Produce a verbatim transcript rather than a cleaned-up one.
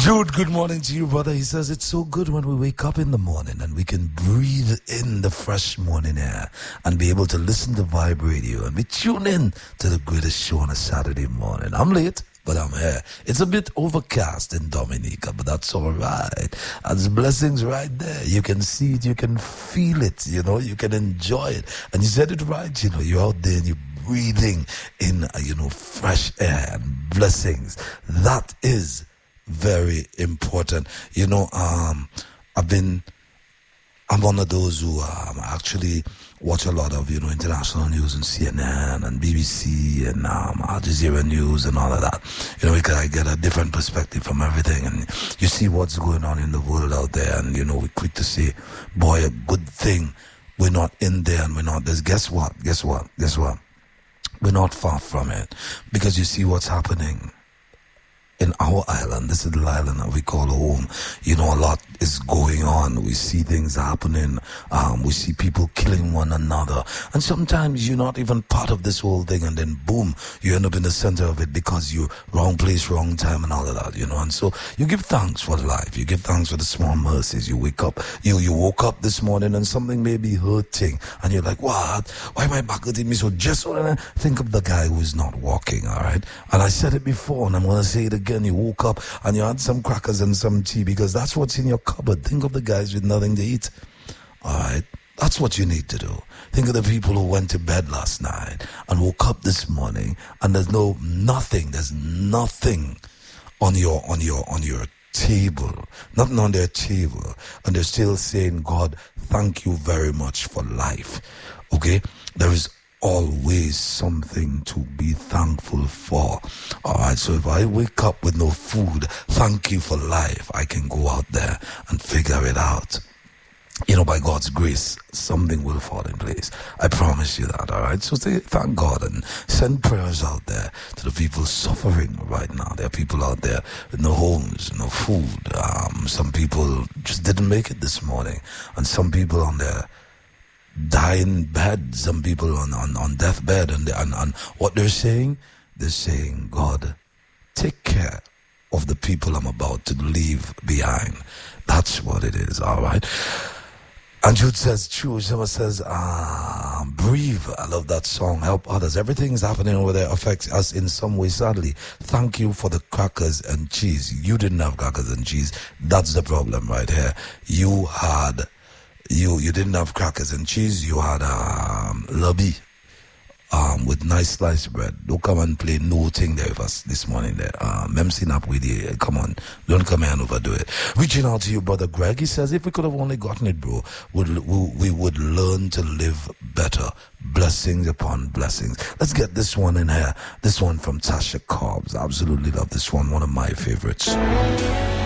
Jude, good morning to you, brother. He says it's so good when we wake up in the morning and we can breathe in the fresh morning air and be able to listen to Vibe Radio and be tuned in to the greatest show on a Saturday morning. I'm late, but I'm here. It's a bit overcast in Dominica, but that's all right. There's blessings right there. You can see it, you can feel it, you know, you can enjoy it. And you said it right, you know, you're out there and you're breathing in, uh, you know, fresh air and blessings. That is very important. You know, um, I've been, I'm one of those who um, actually watch a lot of, you know, international news and C N N and B B C and um, Al Jazeera News and all of that. You know, because I get a different perspective from everything, and you see what's going on in the world out there, and, you know, we're quick to say, boy, a good thing we're not in there and we're not this. Guess what? Guess what? Guess what? We're not far from it, because you see what's happening in our island, this little island that we call home. You know, a lot is going on. We see things happening. Um, we see people killing one another. And sometimes you're not even part of this whole thing, and then boom, you end up in the center of it because you're wrong place, wrong time, and all of that, you know. And so you give thanks for life. You give thanks for the small mercies. You wake up, you you woke up this morning and something may be hurting, and you're like, what? Why my back hurting me? So just when I think of the guy who's not walking, all right? And I said it before, and I'm going to say it again. You woke up and you had some crackers and some tea, because that's what's in your cupboard. Think of the guys with nothing to eat. All right, that's what you need to do. Think of the people who went to bed last night and woke up this morning, and there's no nothing. There's nothing on your on your on your table, nothing on their table, and they're still saying, God, thank you very much for life. Okay, there is always something to be thankful for. All right, so if I wake up with no food, thank you for life. I can go out there and figure it out. You know, by God's grace, something will fall in place. I promise you that, all right? So say thank God and send prayers out there to the people suffering right now. There are people out there with no homes, no food. Um, some people just didn't make it this morning, and some people on their dying bed, some people on, on, on deathbed, and, and, and what they're saying, they're saying, God, take care of the people I'm about to leave behind. That's what it is, all right? And Jude says, true. Someone says, ah, breathe. I love that song. Help others. Everything is happening over there affects us in some way, sadly. Thank you for the crackers and cheese. You didn't have crackers and cheese. That's the problem right here. You had You you didn't have crackers and cheese. You had um, lobby um, with nice sliced bread. Don't come and play no thing there with us this morning there. Um, M C Nap with you. Come on. Don't come here and overdo it. Reaching out to you, brother Greg. He says, if we could have only gotten it, bro, would we, we would learn to live better. Blessings upon blessings. Let's get this one in here. This one from Tasha Cobbs. Absolutely love this one. One of my favorites.